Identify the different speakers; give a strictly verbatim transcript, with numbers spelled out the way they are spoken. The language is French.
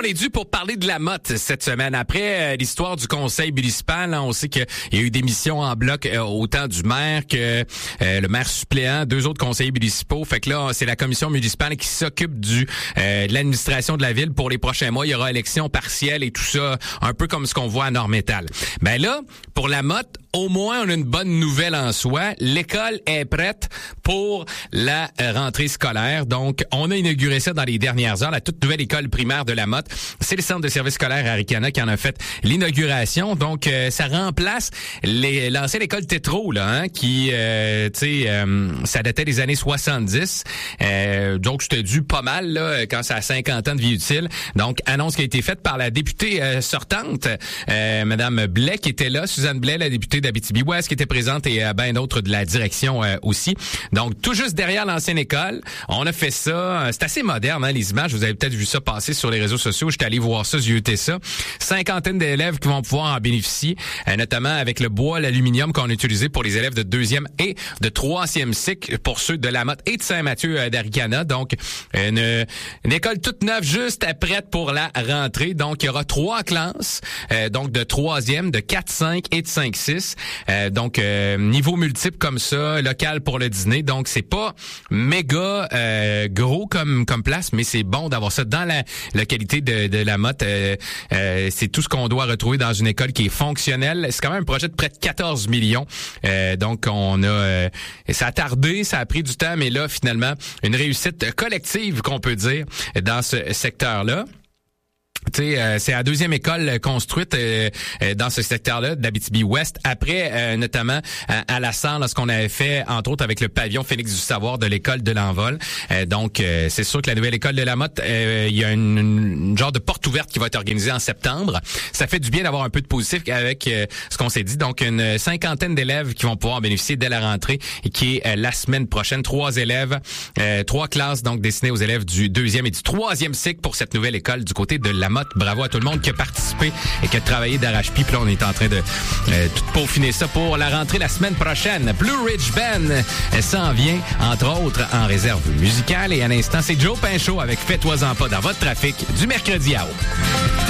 Speaker 1: on est dû pour parler de la motte cette semaine. Après euh, l'histoire du conseil municipal, hein, on sait qu'il y a eu des missions en bloc euh, autant du maire que euh, le maire suppléant, deux autres conseillers municipaux. Fait que là, c'est la commission municipale qui s'occupe du euh, de l'administration de la ville pour les prochains mois. Il y aura élection partielle et tout ça, un peu comme ce qu'on voit à Nord-Métal. Ben là, pour la motte, au moins, on a une bonne nouvelle en soi. L'école est prête pour la rentrée scolaire. Donc, on a inauguré ça dans les dernières heures, la toute nouvelle école primaire de la Motte. C'est le centre de services scolaires Aricana qui en a fait l'inauguration. Donc, euh, ça remplace les, l'ancienne école Tétro, là, hein, qui, euh, tu sais, euh, ça datait des années soixante-dix. Euh, donc, c'était dû pas mal, là, quand ça a cinquante ans de vie utile. Donc, annonce qui a été faite par la députée euh, sortante, euh, Madame Blais, qui était là, Suzanne Blais, la députée d'Abitibi-Ouest, qui était présente, et euh, ben d'autres de la direction euh, aussi. Donc, tout juste derrière l'ancienne école, on a fait ça. C'est assez moderne, hein, les images. Vous avez peut-être vu ça passer sur les réseaux sociaux. J'étais allé voir ça, zioter ça. Cinquantaine d'élèves qui vont pouvoir en bénéficier, euh, notamment avec le bois, l'aluminium qu'on a utilisé pour les élèves de deuxième et de troisième cycle, pour ceux de la Motte et de Saint-Mathieu euh, d'Aricana. Donc, une, une école toute neuve, juste prête pour la rentrée. Donc, il y aura trois classes, euh, donc de troisième, de quatre cinq et de cinq six. Euh, donc, euh, niveau multiple comme ça, local pour le dîner. Donc, c'est pas méga euh, gros comme comme place, mais c'est bon d'avoir ça dans la localité de, de la Motte. Euh, euh, c'est tout ce qu'on doit retrouver dans une école qui est fonctionnelle. C'est quand même un projet de près de quatorze millions. Euh, donc, on a... Euh, ça a tardé, ça a pris du temps, mais là, finalement, une réussite collective, qu'on peut dire, dans ce secteur-là. Tu sais, euh, c'est la deuxième école construite euh, euh, dans ce secteur-là d'Abitibi-Ouest, après euh, notamment à, à la Sarre, lorsqu'on avait fait, entre autres, avec le pavillon Phénix du Savoir de l'école de l'Envol. Euh, donc, euh, c'est sûr que la nouvelle école de la Motte, euh, il y a une, une genre de porte ouverte qui va être organisée en septembre. Ça fait du bien d'avoir un peu de positif avec euh, ce qu'on s'est dit. Donc, une cinquantaine d'élèves qui vont pouvoir bénéficier dès la rentrée, et qui est euh, la semaine prochaine. Trois élèves, euh, trois classes donc destinées aux élèves du deuxième et du troisième cycle pour cette nouvelle école du côté de la Motte. Bravo à tout le monde qui a participé et qui a travaillé d'arrache-pied. Puis là, on est en train de euh, tout peaufiner ça pour la rentrée la semaine prochaine. Blue Ridge Band s'en vient, entre autres, en réserve musicale. Et à l'instant, c'est Joe Pinchot avec Fais-toi-en pas dans votre trafic du mercredi à haut.